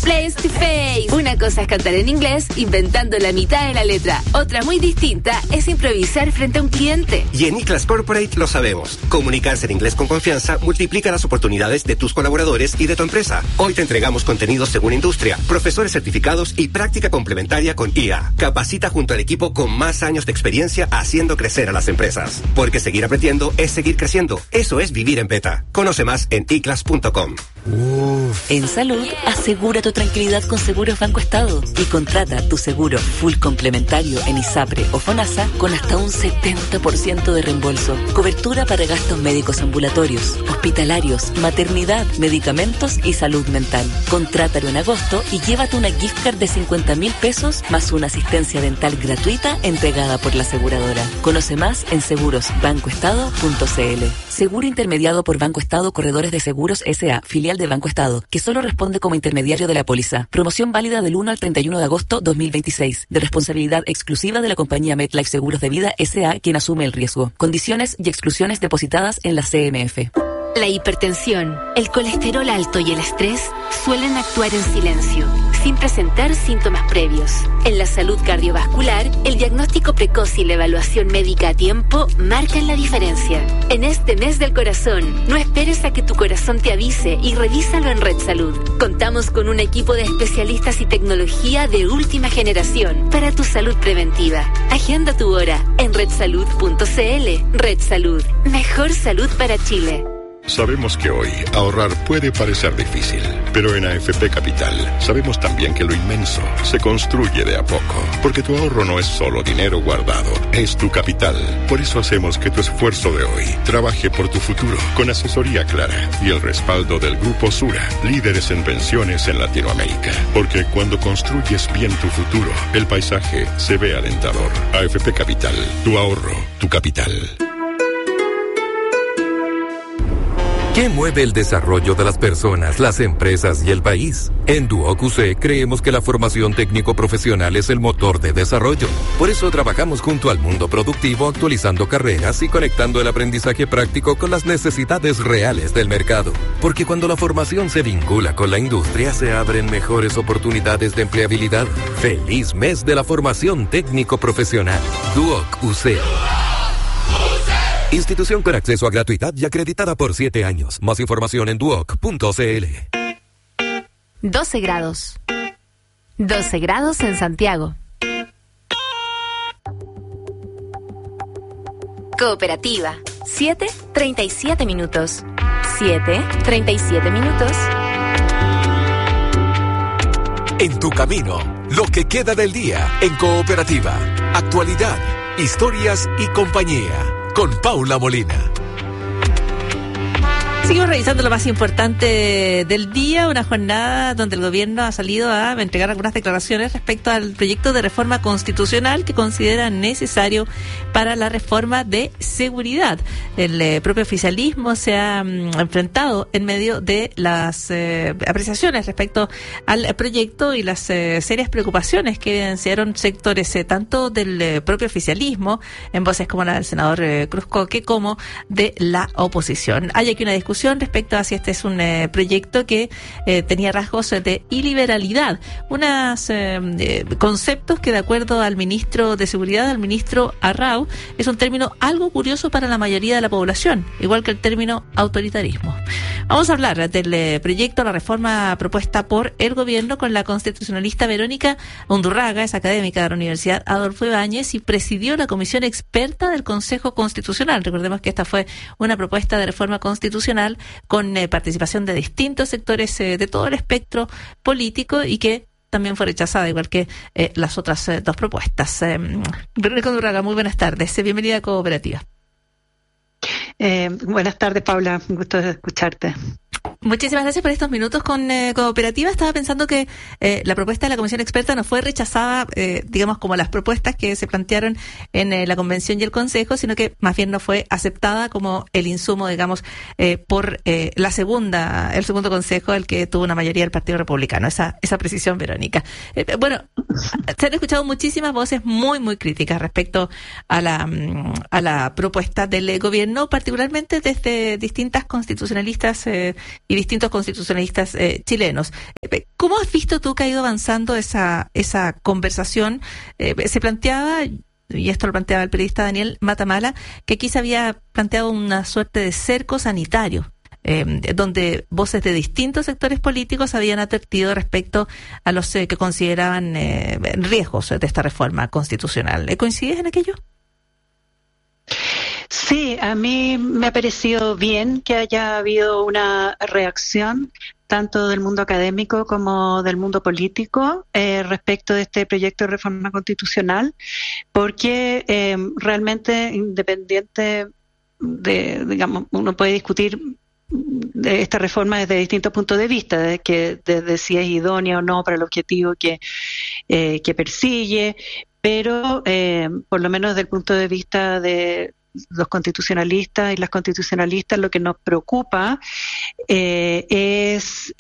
Face to Face. Una cosa es cantar en inglés inventando la mitad de la letra. Otra muy distinta es improvisar frente a un cliente. Y en iClass Corporate lo sabemos. Comunicarse en inglés con confianza multiplica las oportunidades de tus colaboradores y de tu empresa. Hoy te entregamos contenidos según industria, profesores certificados y práctica complementaria con IA. Capacita junto al equipo con más años de experiencia haciendo crecer a las empresas. Porque seguir aprendiendo es seguir creciendo. Eso es vivir en beta. Conoce más en iclass.com. En salud, asegura tu tranquilidad con Seguros Banco Estado y contrata tu seguro full complementario en ISAPRE o FONASA con hasta un 70% de reembolso. Cobertura para gastos médicos ambulatorios, hospitalarios, maternidad, medicamentos y salud mental. Contrátalo en agosto y llévate una gift card de 50.000 pesos más una asistencia dental gratuita entregada por la aseguradora. Conoce más en segurosbancoestado.cl. Seguro intermediado por Banco Estado Corredores de Seguros S.A., filial de Banco Estado, que solo responde como intermediario de la póliza. Promoción válida del 1 al 31 de agosto 2026. De responsabilidad exclusiva de la compañía MetLife Seguros de Vida S.A., quien asume el riesgo. Condiciones y exclusiones depositadas en la CMF. La hipertensión, el colesterol alto y el estrés suelen actuar en silencio, sin presentar síntomas previos. En la salud cardiovascular, el diagnóstico precoz y la evaluación médica a tiempo marcan la diferencia. En este mes del corazón, no esperes a que tu corazón te avise y revísalo en Red Salud. Contamos con un equipo de especialistas y tecnología de última generación para tu salud preventiva. Agenda tu hora en redsalud.cl. Red Salud, mejor salud para Chile. Sabemos que hoy ahorrar puede parecer difícil, pero en AFP Capital sabemos también que lo inmenso se construye de a poco, porque tu ahorro no es solo dinero guardado, es tu capital. Por eso hacemos que tu esfuerzo de hoy trabaje por tu futuro, con asesoría clara y el respaldo del Grupo Sura, líderes en pensiones en Latinoamérica. Porque cuando construyes bien tu futuro, el paisaje se ve alentador. AFP Capital, tu ahorro, tu capital. ¿Qué mueve el desarrollo de las personas, las empresas y el país? En Duoc UC creemos que la formación técnico-profesional es el motor de desarrollo. Por eso trabajamos junto al mundo productivo, actualizando carreras y conectando el aprendizaje práctico con las necesidades reales del mercado. Porque cuando la formación se vincula con la industria, se abren mejores oportunidades de empleabilidad. ¡Feliz mes de la formación técnico-profesional! Duoc UC. Institución con acceso a gratuidad y acreditada por 7 años. Más información en duoc.cl. 12 grados. 12 grados en Santiago. Cooperativa. 7:37 minutos. 7:37 minutos. En tu camino, lo que queda del día en Cooperativa. Actualidad, historias y compañía. Con Paula Molina. Seguimos revisando lo más importante del día, una jornada donde el gobierno ha salido a entregar algunas declaraciones respecto al proyecto de reforma constitucional que considera necesario para la reforma de seguridad. El propio oficialismo se ha enfrentado en medio de las apreciaciones respecto al proyecto y las serias preocupaciones que evidenciaron sectores tanto del propio oficialismo, en voces como la del senador Cruzcoque, como de la oposición. Hay aquí una discusión respecto a si este es un proyecto que tenía rasgos de iliberalidad, unos conceptos que, de acuerdo al ministro de Seguridad, al ministro Arrau, es un término algo curioso para la mayoría de la población, igual que el término autoritarismo. Vamos a hablar del proyecto, la reforma propuesta por el gobierno, con la constitucionalista Verónica Undurraga, es académica de la Universidad Adolfo Ibáñez y presidió la comisión experta del Consejo Constitucional. Recordemos que esta fue una propuesta de reforma constitucional con participación de distintos sectores de todo el espectro político y que también fue rechazada, igual que las otras dos propuestas. Verónica Undurraga, muy buenas tardes. Bienvenida a Cooperativa. Buenas tardes, Paula. Un gusto escucharte. Muchísimas gracias por estos minutos con Cooperativa. Estaba pensando que la propuesta de la Comisión Experta no fue rechazada, digamos, como las propuestas que se plantearon en la Convención y el Consejo, sino que más bien no fue aceptada como el insumo, digamos, por el segundo Consejo, el que tuvo una mayoría del Partido Republicano. Esa precisión, Verónica. Bueno, se han escuchado muchísimas voces muy, muy críticas respecto a la propuesta del gobierno, particularmente desde distintas constitucionalistas y distintos constitucionalistas chilenos. ¿Cómo has visto tú que ha ido avanzando esa conversación? Se planteaba, y esto lo planteaba el periodista Daniel Matamala, que aquí se había planteado una suerte de cerco sanitario, donde voces de distintos sectores políticos habían advertido respecto a los que consideraban riesgos de esta reforma constitucional. ¿Coincides en aquello? Sí, a mí me ha parecido bien que haya habido una reacción tanto del mundo académico como del mundo político respecto de este proyecto de reforma constitucional, porque realmente independiente de, digamos, uno puede discutir de esta reforma desde distintos puntos de vista, desde si es idónea o no para el objetivo que persigue, pero por lo menos desde el punto de vista de los constitucionalistas y las constitucionalistas, lo que nos preocupa es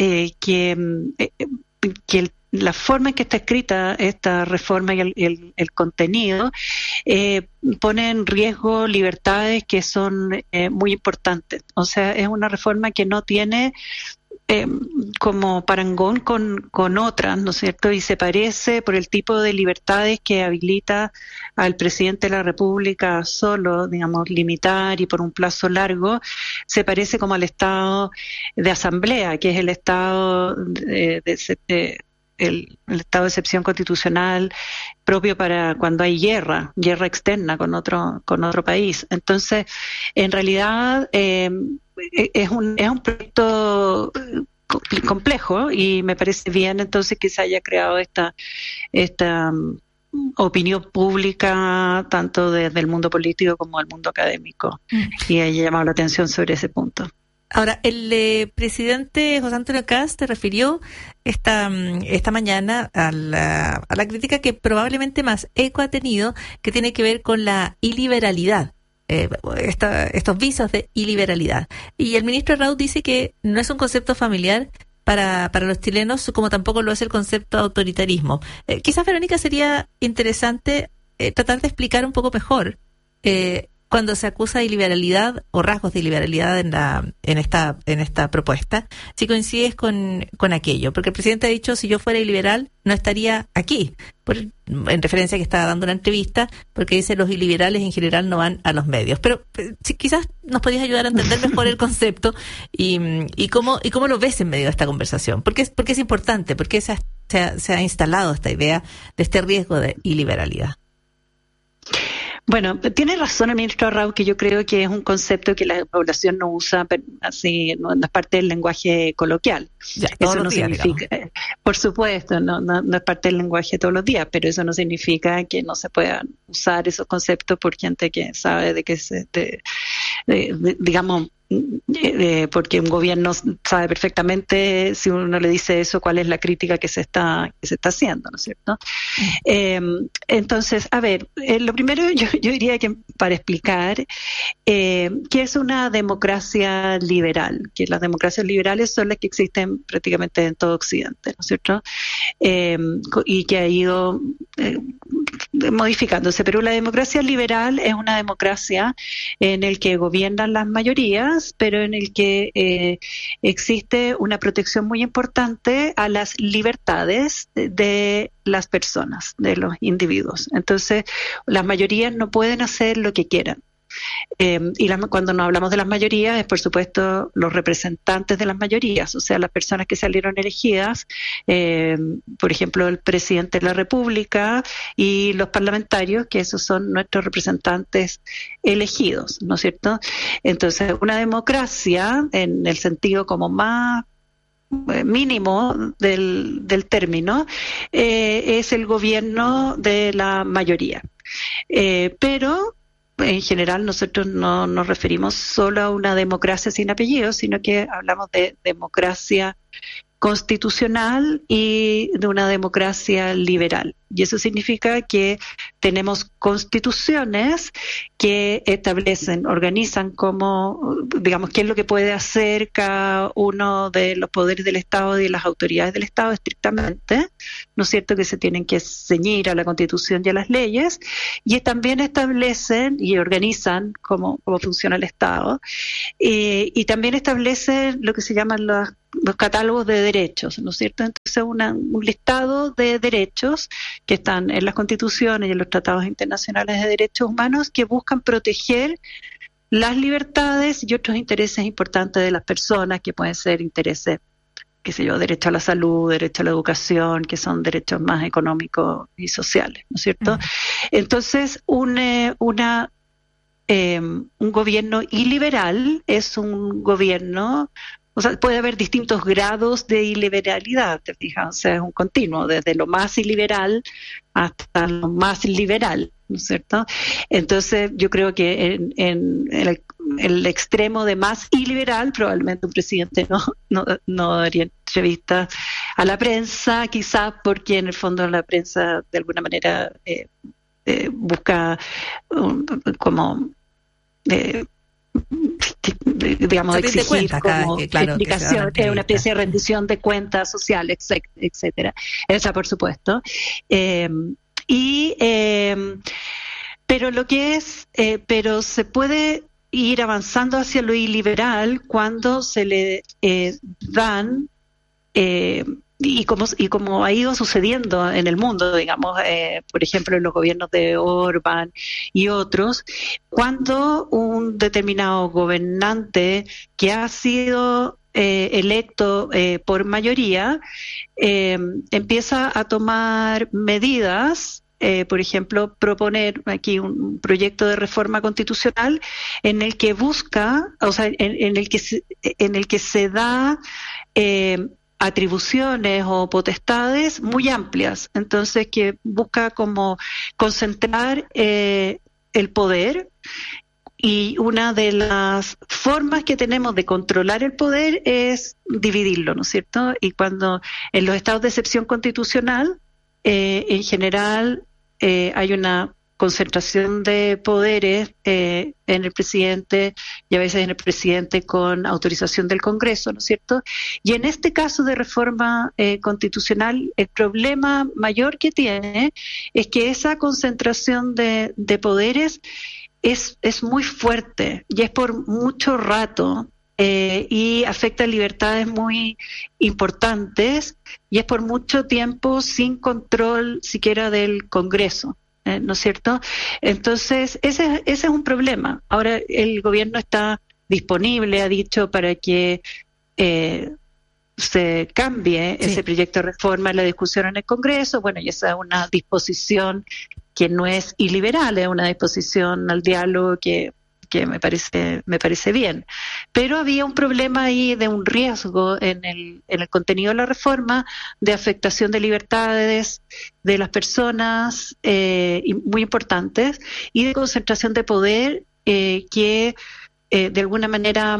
que la forma en que está escrita esta reforma y el contenido pone en riesgo libertades que son muy importantes. O sea, es una reforma que no tiene como parangón con otras, ¿no es cierto? Y se parece por el tipo de libertades que habilita al presidente de la República solo, digamos, limitar y por un plazo largo, se parece como al estado de asamblea, que es el estado el estado de excepción constitucional propio para cuando hay guerra externa con otro país. Entonces, en realidad es un proyecto complejo y me parece bien entonces que se haya creado esta opinión pública tanto desde el mundo político como del mundo académico y haya llamado la atención sobre ese punto. Ahora, el presidente José Antonio Kast se refirió esta mañana a la crítica que probablemente más eco ha tenido, que tiene que ver con la iliberalidad. Estos visos de iliberalidad. Y el ministro Raúl dice que no es un concepto familiar para los chilenos, como tampoco lo es el concepto de autoritarismo. Quizás, Verónica, sería interesante tratar de explicar un poco mejor cuando se acusa de iliberalidad o rasgos de iliberalidad en esta propuesta, si coincides con aquello. Porque el presidente ha dicho, si yo fuera iliberal, no estaría aquí. En referencia a que estaba dando una entrevista, porque dice los iliberales en general no van a los medios. Pero si quizás nos podías ayudar a entender mejor el concepto y cómo lo ves en medio de esta conversación. Porque es importante, porque se ha instalado esta idea de este riesgo de iliberalidad. Bueno, tiene razón el ministro Raúl, que yo creo que es un concepto que la población no usa así, no es parte del lenguaje coloquial. Ya, eso no días, significa, por supuesto, no es parte del lenguaje todos los días, pero eso no significa que no se puedan usar esos conceptos por gente que sabe de qué digamos, porque un gobierno sabe perfectamente, si uno le dice eso, cuál es la crítica que se está haciendo, ¿no es cierto? Entonces, a ver, lo primero yo diría que para explicar qué es una democracia liberal, que las democracias liberales son las que existen prácticamente en todo Occidente, ¿no es cierto? Y que ha ido modificándose, pero la democracia liberal es una democracia en el que gobiernan las mayorías, pero en el que existe una protección muy importante a las libertades de las personas, de los individuos. Entonces, las mayorías no pueden hacer lo que quieran. Cuando nos hablamos de las mayorías es, por supuesto, los representantes de las mayorías, o sea, las personas que salieron elegidas, por ejemplo, el presidente de la República y los parlamentarios, que esos son nuestros representantes elegidos, ¿no es cierto? Entonces, una democracia, en el sentido como más mínimo del término, es el gobierno de la mayoría. Pero en general nosotros no nos referimos solo a una democracia sin apellido, sino que hablamos de democracia constitucional y de una democracia liberal. Y eso significa que tenemos constituciones que establecen, organizan cómo, digamos, qué es lo que puede hacer cada uno de los poderes del Estado y de las autoridades del Estado estrictamente, ¿no es cierto?, que se tienen que ceñir a la Constitución y a las leyes, y también establecen y organizan cómo funciona el Estado, y también establecen lo que se llaman los catálogos de derechos, ¿no es cierto? Entonces un listado de derechos que están en las constituciones y en los tratados internacionales de derechos humanos que buscan proteger las libertades y otros intereses importantes de las personas, que pueden ser intereses, qué sé yo, derecho a la salud, derecho a la educación, que son derechos más económicos y sociales, ¿no es cierto? Entonces, un gobierno iliberal es un gobierno, o sea, puede haber distintos grados de iliberalidad, ¿te fijas? O sea, es un continuo, desde lo más iliberal hasta lo más liberal, ¿no es cierto? Entonces, yo creo que en el extremo de más iliberal, probablemente un presidente no daría entrevistas a la prensa, quizás porque en el fondo la prensa de alguna manera busca digamos, exigir como explicación, una especie de rendición de cuentas sociales, etcétera. Esa, por supuesto. Pero lo que es, pero se puede ir avanzando hacia lo iliberal cuando se le dan y como ha ido sucediendo en el mundo, digamos, por ejemplo, en los gobiernos de Orbán y otros, cuando un determinado gobernante que ha sido electo por mayoría empieza a tomar medidas, por ejemplo, proponer aquí un proyecto de reforma constitucional en el que busca, o sea, en el que se da atribuciones o potestades muy amplias, entonces que busca como concentrar el poder, y una de las formas que tenemos de controlar el poder es dividirlo, ¿no es cierto? Y cuando en los estados de excepción constitucional, en general hay una concentración de poderes en el presidente y a veces en el presidente con autorización del Congreso, ¿no es cierto? Y en este caso de reforma constitucional, el problema mayor que tiene es que esa concentración de poderes es muy fuerte y es por mucho rato. Y afecta libertades muy importantes y es por mucho tiempo sin control siquiera del Congreso. ¿No es cierto? Entonces, ese es un problema. Ahora el gobierno está disponible, ha dicho, para que se cambie ese proyecto de reforma en la discusión en el Congreso. Bueno, y esa es una disposición que no es iliberal, es una disposición al diálogo que me parece bien. Pero había un problema ahí de un riesgo en el contenido de la reforma, de afectación de libertades de las personas muy importantes, y de concentración de poder que de alguna manera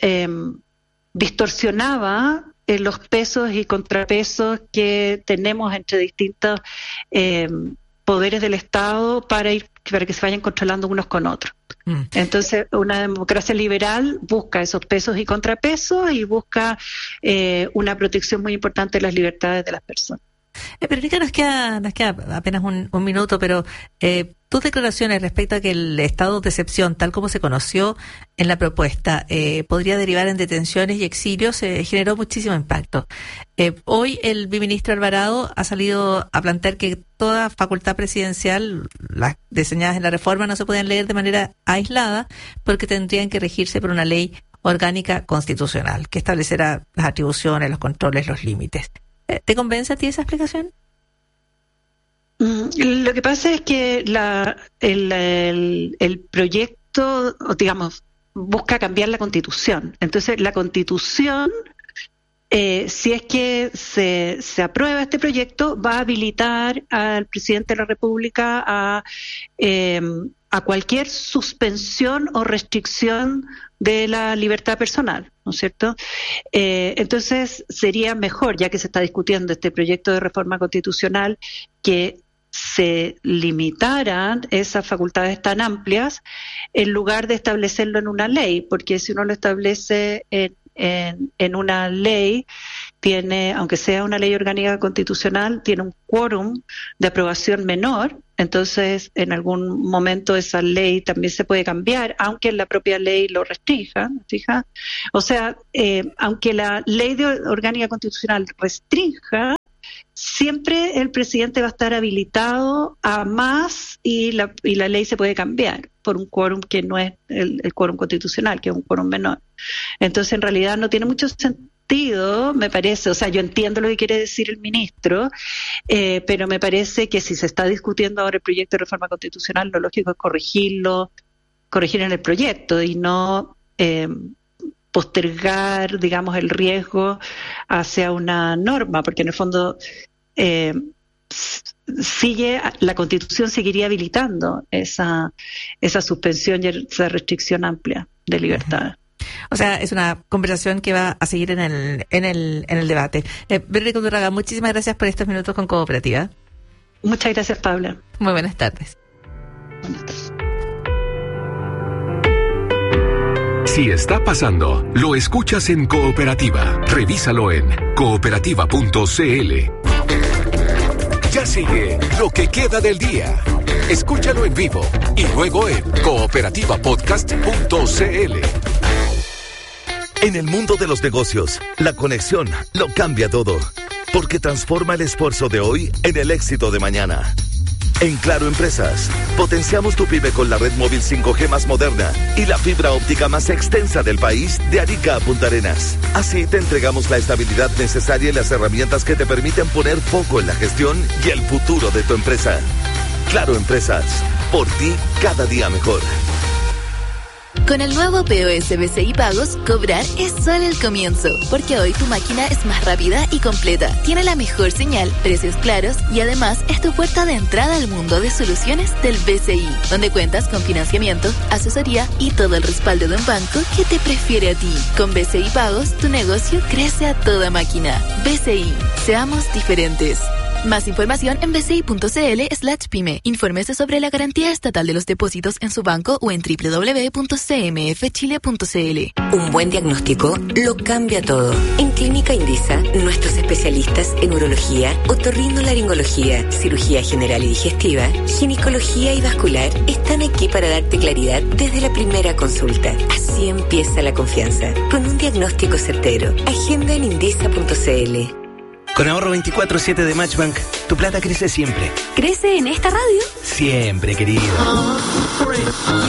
distorsionaba los pesos y contrapesos que tenemos entre distintos poderes del Estado para que se vayan controlando unos con otros. Entonces, una democracia liberal busca esos pesos y contrapesos y busca una protección muy importante de las libertades de las personas. Verónica, nos queda apenas un minuto, pero tus declaraciones respecto a que el estado de excepción, tal como se conoció en la propuesta, podría derivar en detenciones y exilios, generó muchísimo impacto. Hoy el viceministro Alvarado ha salido a plantear que toda facultad presidencial, las diseñadas en la reforma, no se pueden leer de manera aislada porque tendrían que regirse por una ley orgánica constitucional que establecerá las atribuciones, los controles, los límites. ¿Te convence a ti esa explicación? Lo que pasa es que el proyecto, digamos, busca cambiar la Constitución. Entonces, la Constitución, si es que se aprueba este proyecto, va a habilitar al presidente de la República a cualquier suspensión o restricción de la libertad personal, ¿no es cierto? Entonces sería mejor, ya que se está discutiendo este proyecto de reforma constitucional, que se limitaran esas facultades tan amplias en lugar de establecerlo en una ley, porque si uno lo establece en una ley, tiene, aunque sea una ley orgánica constitucional, tiene un quórum de aprobación menor. Entonces, en algún momento esa ley también se puede cambiar, aunque la propia ley lo restrinja, ¿fija? O sea, aunque la ley orgánica constitucional restrinja, siempre el presidente va a estar habilitado a más y la ley se puede cambiar por un quórum que no es el quórum constitucional, que es un quórum menor. Entonces, en realidad no tiene mucho sentido, me parece, o sea, yo entiendo lo que quiere decir el ministro, pero me parece que si se está discutiendo ahora el proyecto de reforma constitucional, lo lógico es corregir en el proyecto y no postergar, digamos, el riesgo hacia una norma, porque en el fondo la Constitución seguiría habilitando esa suspensión y esa restricción amplia de libertad. O sea, es una conversación que va a seguir en el debate. Verónica Undurraga, muchísimas gracias por estos minutos con Cooperativa. Muchas gracias, Paula. Muy buenas tardes. Buenas tardes. Si está pasando, lo escuchas en Cooperativa. Revísalo en cooperativa.cl. Ya sigue lo que queda del día. Escúchalo en vivo y luego en cooperativapodcast.cl. En el mundo de los negocios, la conexión lo cambia todo, porque transforma el esfuerzo de hoy en el éxito de mañana. En Claro Empresas, potenciamos tu pyme con la red móvil 5G más moderna y la fibra óptica más extensa del país, de Arica a Punta Arenas. Así te entregamos la estabilidad necesaria y las herramientas que te permiten poner foco en la gestión y el futuro de tu empresa. Claro Empresas, por ti cada día mejor. Con el nuevo POS BCI Pagos, cobrar es solo el comienzo, porque hoy tu máquina es más rápida y completa, tiene la mejor señal, precios claros y además es tu puerta de entrada al mundo de soluciones del BCI, donde cuentas con financiamiento, asesoría y todo el respaldo de un banco que te prefiere a ti. Con BCI Pagos, tu negocio crece a toda máquina. BCI, seamos diferentes. Más información en bci.cl/pyme. Infórmese sobre la garantía estatal de los depósitos en su banco o en www.cmfchile.cl. Un buen diagnóstico lo cambia todo. En Clínica Indisa, nuestros especialistas en urología, otorrinolaringología, cirugía general y digestiva, ginecología y vascular están aquí para darte claridad desde la primera consulta. Así empieza la confianza, con un diagnóstico certero. Agenda en indisa.cl. Con ahorro 24/7 de Matchbank, tu plata crece siempre. ¿Crece en esta radio? Siempre, querido.